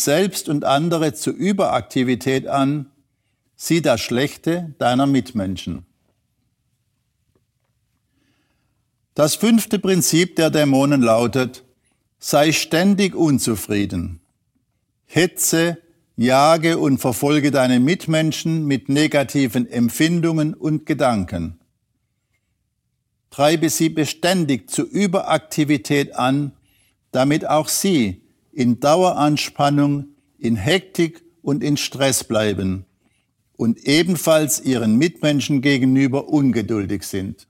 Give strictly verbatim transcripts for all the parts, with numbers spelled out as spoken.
selbst und andere zur Überaktivität an, sieh das Schlechte deiner Mitmenschen. Das fünfte Prinzip der Dämonen lautet: Sei ständig unzufrieden. Hetze, jage und verfolge deine Mitmenschen mit negativen Empfindungen und Gedanken. Treibe sie beständig zur Überaktivität an, damit auch sie in Daueranspannung, in Hektik und in Stress bleiben und ebenfalls ihren Mitmenschen gegenüber ungeduldig sind.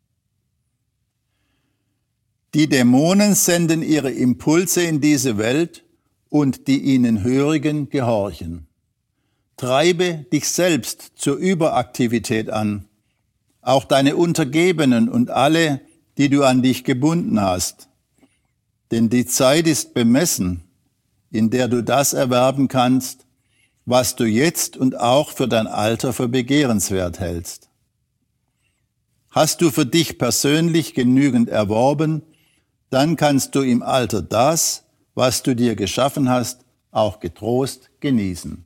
Die Dämonen senden ihre Impulse in diese Welt und die ihnen Hörigen gehorchen. Treibe dich selbst zur Überaktivität an, auch deine Untergebenen und alle, die du an dich gebunden hast. Denn die Zeit ist bemessen, in der du das erwerben kannst, was du jetzt und auch für dein Alter für begehrenswert hältst. Hast du für dich persönlich genügend erworben, dann kannst du im Alter das, was du dir geschaffen hast, auch getrost genießen.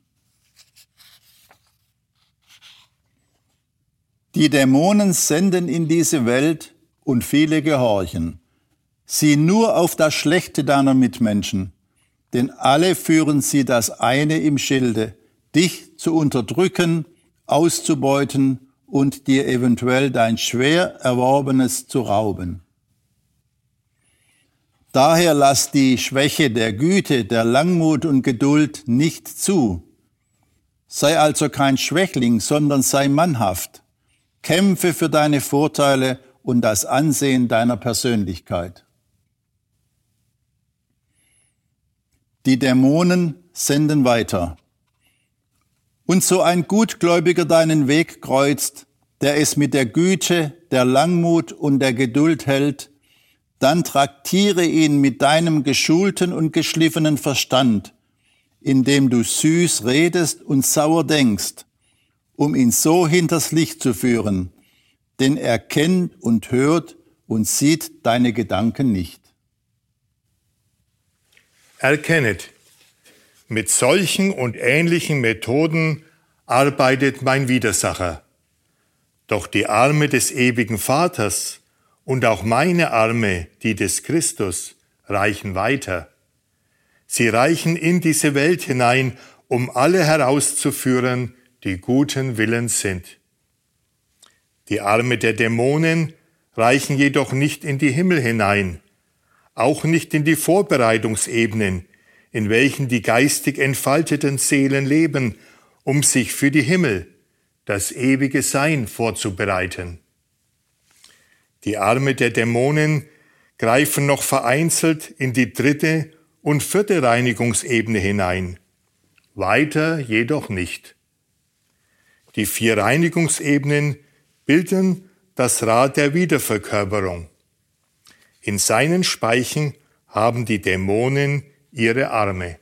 Die Dämonen senden in diese Welt und viele gehorchen. Sieh nur auf das Schlechte deiner Mitmenschen, denn alle führen sie das eine im Schilde, dich zu unterdrücken, auszubeuten und dir eventuell dein schwer Erworbenes zu rauben. Daher lass die Schwäche der Güte, der Langmut und Geduld nicht zu. Sei also kein Schwächling, sondern sei mannhaft. Kämpfe für deine Vorteile und das Ansehen deiner Persönlichkeit. Die Dämonen senden weiter. Und so ein Gutgläubiger deinen Weg kreuzt, der es mit der Güte, der Langmut und der Geduld hält, dann traktiere ihn mit deinem geschulten und geschliffenen Verstand, indem du süß redest und sauer denkst, um ihn so hinters Licht zu führen, denn er kennt und hört und sieht deine Gedanken nicht. Erkennet, mit solchen und ähnlichen Methoden arbeitet mein Widersacher. Doch die Arme des ewigen Vaters und auch meine Arme, die des Christus, reichen weiter. Sie reichen in diese Welt hinein, um alle herauszuführen, die guten Willens sind. Die Arme der Dämonen reichen jedoch nicht in die Himmel hinein, auch nicht in die Vorbereitungsebenen, in welchen die geistig entfalteten Seelen leben, um sich für die Himmel, das ewige Sein, vorzubereiten. Die Arme der Dämonen greifen noch vereinzelt in die dritte und vierte Reinigungsebene hinein, weiter jedoch nicht. Die vier Reinigungsebenen bilden das Rad der Wiederverkörperung. In seinen Speichen haben die Dämonen ihre Arme.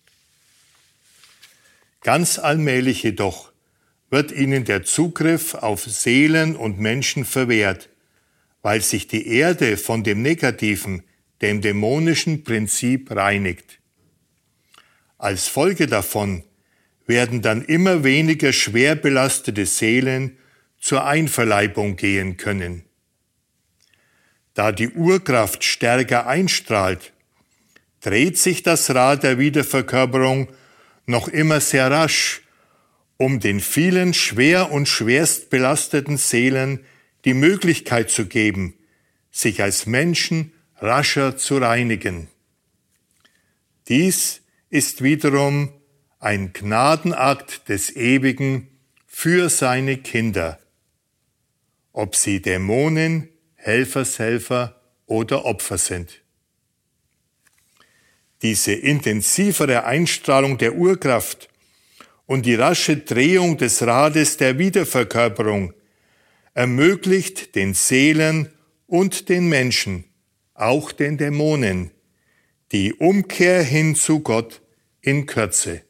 Ganz allmählich jedoch wird ihnen der Zugriff auf Seelen und Menschen verwehrt, weil sich die Erde von dem negativen, dem dämonischen Prinzip reinigt. Als Folge davon werden dann immer weniger schwer belastete Seelen zur Einverleibung gehen können. Da die Urkraft stärker einstrahlt, dreht sich das Rad der Wiederverkörperung noch immer sehr rasch, um den vielen schwer und schwerst belasteten Seelen die Möglichkeit zu geben, sich als Menschen rascher zu reinigen. Dies ist wiederum ein Gnadenakt des Ewigen für seine Kinder, ob sie Dämonen, Helfershelfer oder Opfer sind. Diese intensivere Einstrahlung der Urkraft und die rasche Drehung des Rades der Wiederverkörperung ermöglicht den Seelen und den Menschen, auch den Dämonen, die Umkehr hin zu Gott in Kürze.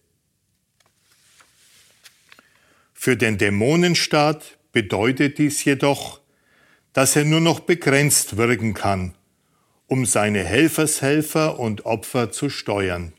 Für den Dämonenstaat bedeutet dies jedoch, dass er nur noch begrenzt wirken kann, um seine Helfershelfer und Opfer zu steuern.